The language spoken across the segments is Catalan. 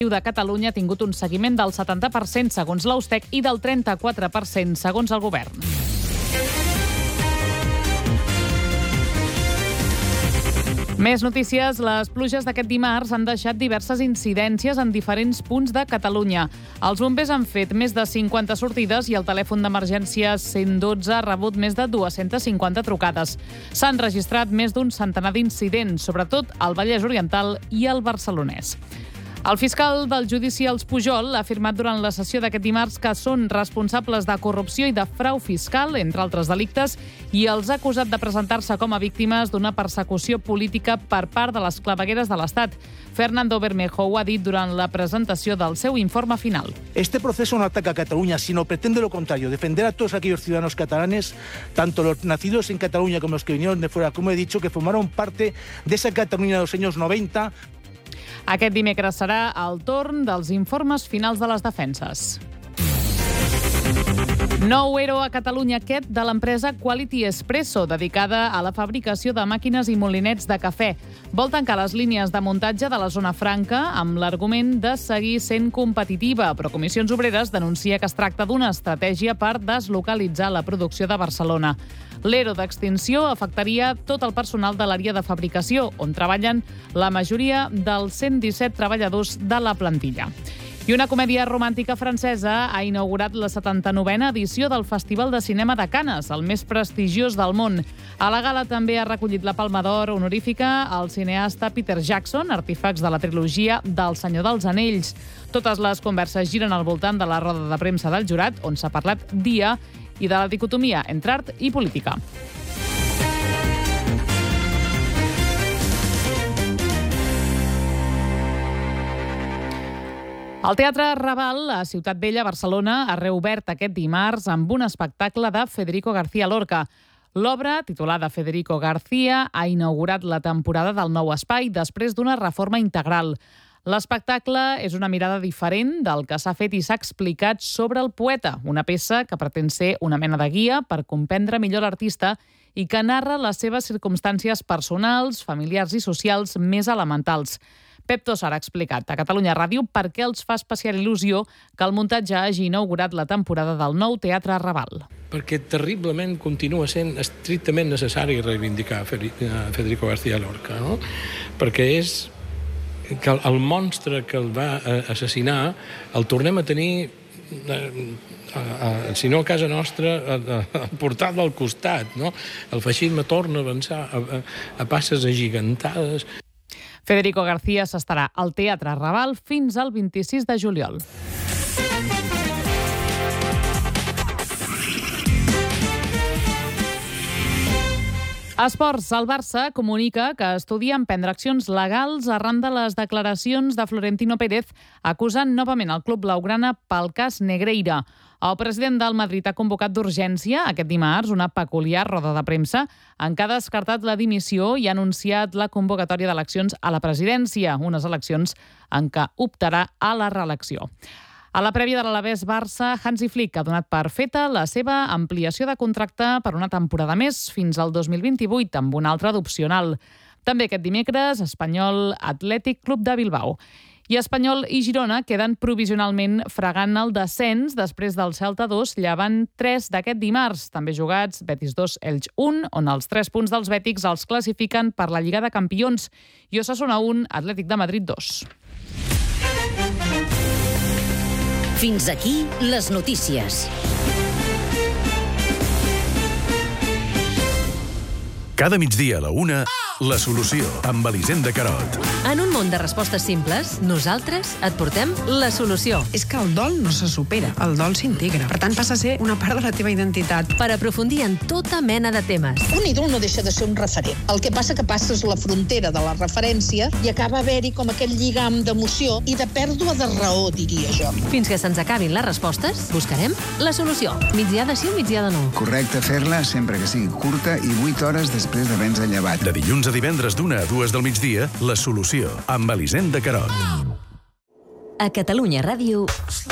de Catalunya ha tingut un seguiment del 70% segons l'Austec i del 34% segons el govern. Més notícies. Les pluges d'aquest dimarts han deixat diverses incidències en diferents punts de Catalunya. Els bombers han fet més de 50 sortides i el telèfon d'emergència 112 ha rebut més de 250 trucades. S'han registrat més d'un centenar d'incidents, sobretot al Vallès Oriental i al Barcelonès. El fiscal del judici als Pujol ha afirmat durant la sessió d'aquest dimarts que són responsables de corrupció i de frau fiscal, entre altres delictes, i els ha acusat de presentar-se com a víctimes d'una persecució política per part de les clavegueres de l'Estat. Fernando Bermejo ho ha dit durant la presentació del seu informe final. Este proceso no ataca a Cataluña, sino pretende lo contrario, defender a todos aquellos ciudadanos catalanes, tanto los nacidos en Cataluña como los que vinieron de fuera, como he dicho, que formaron parte de esa Cataluña de los años 90. Aquest dimecres serà el torn dels informes finals de les defenses. Nou ERO a Catalunya, aquest de l'empresa Quality Espresso, dedicada a la fabricació de màquines i molinets de cafè. Vol tancar les línies de muntatge de la zona franca amb l'argument de seguir sent competitiva, però Comissions Obreres denuncia que es tracta d'una estratègia per deslocalitzar la producció de Barcelona. L'ERO d'extinció afectaria tot el personal de l'àrea de fabricació, on treballen la majoria dels 117 treballadors de la plantilla. I una comèdia romàntica francesa ha inaugurat la 79a edició del Festival de Cinema de Canes, el més prestigiós del món. A la gala també ha recollit la Palma d'Or honorífica al cineasta Peter Jackson, artífex de la trilogia del Senyor dels Anells. Totes les converses giren al voltant de la roda de premsa del jurat, on s'ha parlat dia i de la dicotomia entre art i política. El Teatre Raval, a Ciutat Vella, Barcelona, ha reobert aquest dimarts amb un espectacle de Federico García Lorca. L'obra, titulada Federico García, ha inaugurat la temporada del nou espai després d'una reforma integral. L'espectacle és una mirada diferent del que s'ha fet i s'ha explicat sobre el poeta, una peça que pretén ser una mena de guia per comprendre millor l'artista i que narra les seves circumstàncies personals, familiars i socials més elementals. Pep Tossar ha explicat a Catalunya Ràdio per què els fa especial il·lusió que el muntatge hagi inaugurat la temporada del nou Teatre Raval. Perquè terriblement continua sent estrictament necessari reivindicar Federico García Lorca, no? Perquè és que el monstre que el va assassinar el tornem a tenir, si no a casa nostra, al portal del costat, no? El feixisme torna a avançar a passes agigantades. Federico García s'estarà al Teatre Raval fins al 26 de juliol. Esports. El Barça comunica que estudia emprendre accions legals arran de les declaracions de Florentino Pérez acusant novament el club blaugrana pel cas Negreira. El president del Madrid ha convocat d'urgència aquest dimarts una peculiar roda de premsa en què ha descartat la dimissió i ha anunciat la convocatòria d'eleccions a la presidència, unes eleccions en què optarà a la reelecció. A la prèvia de l'Alavés Barça, Hansi Flick ha donat per feta la seva ampliació de contracte per una temporada més fins al 2028, amb una altra d'opcional. També aquest dimecres, Espanyol Atlètic Club de Bilbao. I Espanyol i Girona queden provisionalment fregant el descens després del Celta 2, Llevant 3 d'aquest dimarts. També jugats Betis 2, Elx 1, on els 3 punts dels bètics els classifiquen per la Lliga de Campions, i Osasuna 1, Atlètic de Madrid 2. Fins aquí les notícies. Cada migdia a la 1, La Solució, amb Elisenda Carot. En un món de respostes simples, nosaltres et portem la solució. És que el dol no se supera, el dol s'integra. Per tant, passa a ser una part de la teva identitat. Per aprofundir en tota mena de temes. Un ídol no deixa de ser un referent. El que passa que passes la frontera de la referència i acaba haver-hi com aquell lligam d'emoció i de pèrdua de raó, diria jo. Fins que se'ns acabin les respostes, buscarem la solució. Migdià de sí o migdià de no. Correcte fer-la sempre que sigui curta i 8 hores després d'haver-nos llevat. De dilluns a divendres d'1 a 2 del migdia, La Solució, amb Elisenda Carot. A Catalunya Ràdio...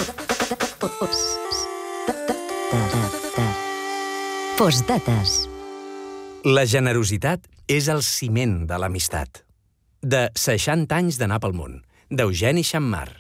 Postdates. La generositat és el ciment de l'amistat. De 60 anys d'anar pel món, d'Eugeni Xammar.